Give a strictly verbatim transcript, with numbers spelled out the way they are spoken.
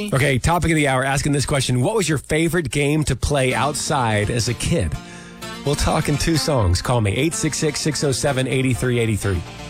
me. Okay, topic of the hour, asking this question. What was your favorite game to play outside as a kid? We'll talk in two songs. Call me, eight six six, six oh seven, eight three eight three.